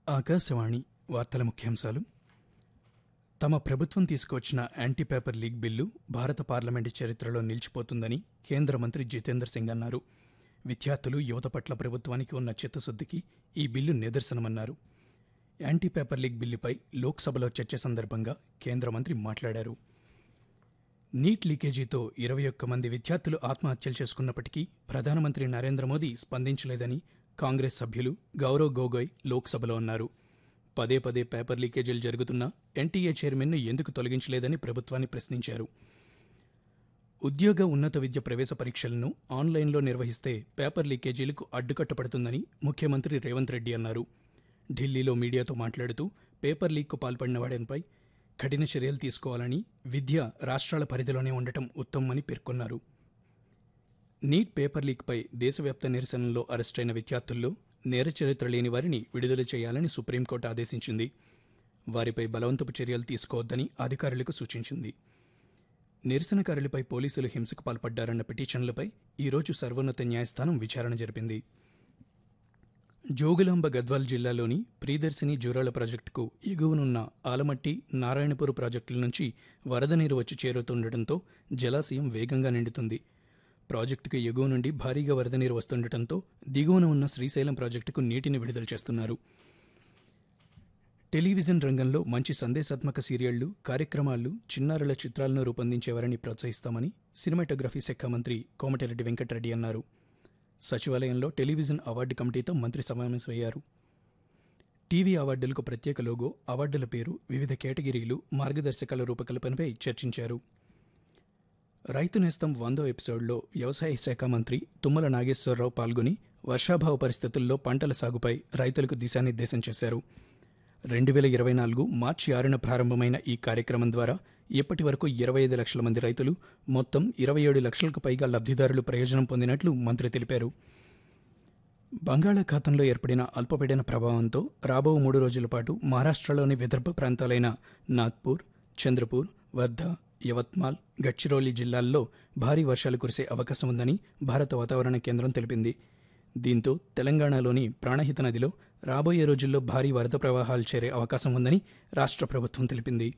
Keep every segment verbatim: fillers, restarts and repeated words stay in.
ఆకాశవాణి వార్తల ముఖ్యాంశాలు. తమ ప్రభుత్వం తీసుకువచ్చిన యాంటీ పేపర్ లీక్ బిల్లు భారత పార్లమెంటు చరిత్రలో నిలిచిపోతుందని కేంద్ర మంత్రి జితేంద్ర సింగ్ అన్నారు. విద్యార్థులు, యువత పట్ల ప్రభుత్వానికి ఉన్న చిత్తశుద్ధికి ఈ బిల్లు నిదర్శనమన్నారు. యాంటీ పేపర్ లీక్ బిల్లుపై లోక్సభలో చర్చ సందర్భంగా కేంద్ర మంత్రి మాట్లాడారు. నీట్ లీకేజీతో ఇరవై ఒక్క మంది విద్యార్థులు ఆత్మహత్యలు చేసుకున్నప్పటికీ ప్రధానమంత్రి నరేంద్ర మోదీ స్పందించలేదని కాంగ్రెస్ సభ్యులు గౌరవ్ గొగోయ్ లోక్సభలో అన్నారు. పదే పదే పేపర్ లీకేజీలు జరుగుతున్నా ఎన్టీఏ చైర్మన్ను ఎందుకు తొలగించలేదని ప్రభుత్వాన్ని ప్రశ్నించారు. ఉద్యోగ ఉన్నత విద్య ప్రవేశ పరీక్షలను ఆన్లైన్లో నిర్వహిస్తే పేపర్ లీకేజీలకు అడ్డుకట్టపడుతుందని ముఖ్యమంత్రి రేవంత్ రెడ్డి అన్నారు. ఢిల్లీలో మీడియాతో మాట్లాడుతూ పేపర్ లీక్కు పాల్పడిన వాడిపై కఠిన చర్యలు తీసుకోవాలని, విద్య రాష్ట్రాల పరిధిలోనే ఉండటం ఉత్తమమని పేర్కొన్నారు. నీట్ పేపర్ లీక్పై దేశవ్యాప్త నిరసనలో అరెస్టైన విద్యార్థుల్లో నేర చరిత్ర లేని వారిని విడుదల చేయాలని సుప్రీంకోర్టు ఆదేశించింది. వారిపై బలవంతపు చర్యలు తీసుకోవద్దని అధికారులకు సూచించింది. నిరసనకారులపై పోలీసులు హింసకు పాల్పడ్డారన్న పిటిషన్లపై ఈరోజు సర్వోన్నత న్యాయస్థానం విచారణ జరిపింది. జోగులాంబ గద్వాల్ జిల్లాలోని ప్రియదర్శిని జూరాల ప్రాజెక్టుకు ఎగువనున్న ఆలమట్టి, నారాయణపూర్ ప్రాజెక్టుల నుంచి వరద నీరు వచ్చి చేరుతుండటంతో జలాశయం వేగంగా నిండుతుంది. ప్రాజెక్టుకు ఎగువ నుండి భారీగా వరద నీరు వస్తుండటంతో దిగువన ఉన్న శ్రీశైలం ప్రాజెక్టుకు నీటిని విడుదల చేస్తున్నారు. టెలివిజన్ రంగంలో మంచి సందేశాత్మక సీరియళ్లు, కార్యక్రమాలు, చిన్నారుల చిత్రాలను రూపొందించేవారిని ప్రోత్సహిస్తామని సినిమాటోగ్రఫీ శాఖ మంత్రి కోమటిరెడ్డి వెంకటరెడ్డి అన్నారు. సచివాలయంలో టెలివిజన్ అవార్డు కమిటీతో మంత్రి సమావేశమయ్యారు. టీవీ అవార్డులకు ప్రత్యేక లోగో, అవార్డుల పేరు, వివిధ కేటగిరీలు, మార్గదర్శకాల రూపకల్పనపై చర్చించారు. రైతు నేస్తం వందో ఎపిసోడ్లో వ్యవసాయ శాఖ మంత్రి తుమ్మల నాగేశ్వరరావు పాల్గొని వర్షాభావ పరిస్థితుల్లో పంటల సాగుపై రైతులకు దిశానిర్దేశం చేశారు. రెండు వేల ఇరవై నాలుగు మార్చి ఆరున ప్రారంభమైన ఈ కార్యక్రమం ద్వారా ఇప్పటి వరకు ఇరవై ఐదు లక్షల మంది రైతులు, మొత్తం ఇరవై ఏడు లక్షలకు పైగా లబ్ధిదారులు ప్రయోజనం పొందినట్లు మంత్రి తెలిపారు. బంగాళాఖాతంలో ఏర్పడిన అల్పపీడన ప్రభావంతో రాబో మూడు రోజుల పాటు మహారాష్ట్రలోని విదర్భ ప్రాంతాలైన నాగ్పూర్, చంద్రపూర్, వర్ధా, యవత్మాల్, గడ్చిరోలి జిల్లాల్లో భారీ వర్షాలు కురిసే అవకాశం ఉందని భారత వాతావరణ కేంద్రం తెలిపింది. దీంతో తెలంగాణలోని ప్రాణహిత నదిలో రాబోయే రోజుల్లో భారీ వరద ప్రవాహాలు చేరే అవకాశం ఉందని రాష్ట్ర ప్రభుత్వం తెలిపింది.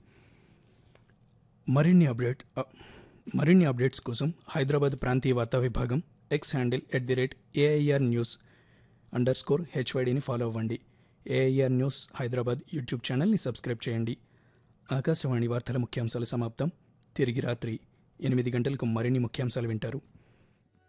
మరిన్ని అప్డేట్ మరిన్ని అప్డేట్స్ కోసం హైదరాబాద్ ప్రాంతీయ వార్తా విభాగం X handle at the rate AIR news under score హెచ్వైడిని follow అవ్వండి. ఏఐఆర్ న్యూస్ హైదరాబాద్ యూట్యూబ్ ఛానల్ని సబ్స్క్రైబ్ చేయండి. ఆకాశవాణి వార్తల ముఖ్యాంశాలు సమాప్తం. తిరిగి రాత్రి ఎనిమిది గంటలకు మరిన్ని ముఖ్యాంశాలు వింటారు.